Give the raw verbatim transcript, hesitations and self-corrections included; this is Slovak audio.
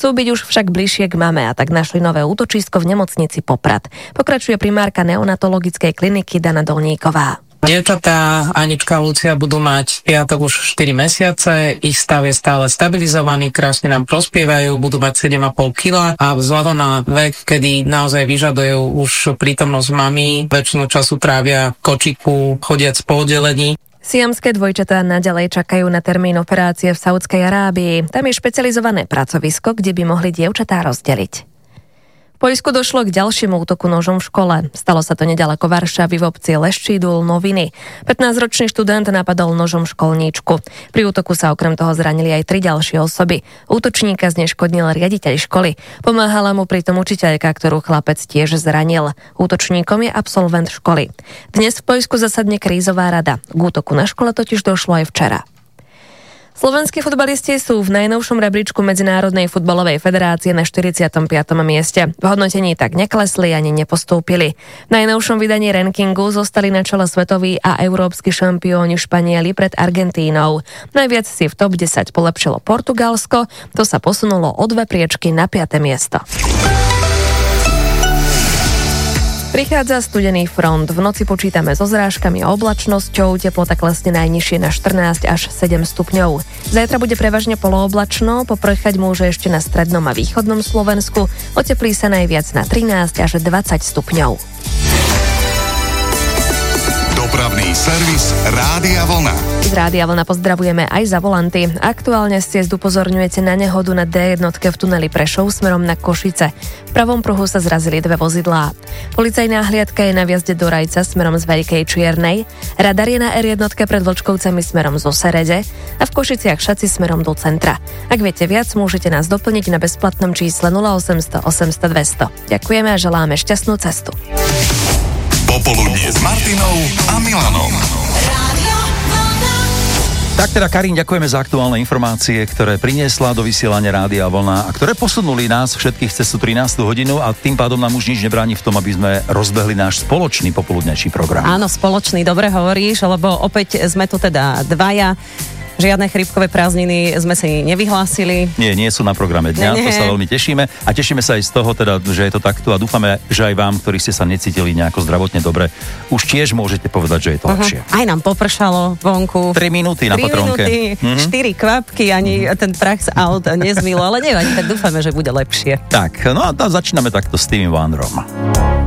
Chcú byť už však bližšie k mame a tak našli nové útočisko v nemocnici Poprad. Pokračuje primárka neonatologickej kliniky Dana Dolníková. Dievčatá Anička a Lucia budú mať v piatok už štyri mesiace, ich stav je stále stabilizovaný, krásne nám prospievajú, budú mať sedem a pol kila a vzhľadom na vek, kedy naozaj vyžadujú už prítomnosť mami, väčšinu času trávia v kočiku, chodiac po oddelení. Siamské dvojčatá naďalej čakajú na termín operácie v Saúdskej Arábii. Tam je špecializované pracovisko, kde by mohli dievčatá rozdeliť. V Poľsku došlo k ďalšiemu útoku nožom v škole. Stalo sa to neďaleko Varšavy v obci Leščídul Noviny. pätnásťročný študent napadol nožom školníčku. Pri útoku sa okrem toho zranili aj tri ďalšie osoby. Útočníka zneškodnil riaditeľ školy. Pomáhala mu pritom učiteľka, ktorú chlapec tiež zranil. Útočníkom je absolvent školy. Dnes v Poľsku zasadne krízová rada. K útoku na škole totiž došlo aj včera. Slovenskí futbalisti sú v najnovšom rebríčku Medzinárodnej futbalovej federácie na štyridsiatom piatom mieste. V hodnotení tak neklesli ani nepostúpili. V najnovšom vydaní rankingu zostali na čele svetoví a európski šampióni Španieli pred Argentínou. Najviac si v top desať polepšilo Portugalsko, to sa posunulo o dve priečky na piate miesto. Prichádza studený front. V noci počítame so zrážkami a oblačnosťou. Teplota klesne najnižšie na štrnásť až sedem stupňov. Zajtra bude prevažne polooblačno, poprchať môže ešte na strednom a východnom Slovensku. Oteplí sa najviac na trinásť až dvadsať stupňov. Dopravný servis Rádia Vlna. Z Rádia Vlna pozdravujeme aj za volanty. Aktuálne z ciest upozorňujete na nehodu na dé jedna v tuneli Prešov smerom na Košice. V pravom pruhu sa zrazili dve vozidlá. Policajná hliadka je na vjazde do Rajca smerom z Veľkej Čiernej. Radar je na er jedna pred Vlčkovcami smerom zo Serede a v Košiciach Šaci smerom do centra. Ak viete viac, môžete nás doplniť na bezplatnom čísle nula osemsto osemsto dvesto. Ďakujeme a želáme šťastnú cestu. Popoludnie s Martinou a Milanom. Tak teda, Karin, ďakujeme za aktuálne informácie, ktoré priniesla do vysielania Rádia Vlna a ktoré posunuli nás všetkých cez tú trinástu hodinu a tým pádom nám už nič nebráni v tom, aby sme rozbehli náš spoločný popoludnejší program. Áno, spoločný, dobre hovoríš, lebo opäť sme tu teda dvaja. Žiadne chrípkové prázdniny sme si nevyhlásili. Nie, nie sú na programe dňa, nie. To sa veľmi tešíme a tešíme sa aj z toho, teda, že je to takto a dúfame, že aj vám, ktorí ste sa necítili nejako zdravotne dobre, už tiež môžete povedať, že je to uh-huh. lepšie. Aj nám popršalo vonku. tri minúty na patrónke. tri minúty, uh-huh. štyri kvapky, ani uh-huh. ten prach z aut nezmilo, ale nevadí, tak dúfame, že bude lepšie. Tak, no a začíname takto s Stevie Wonderom.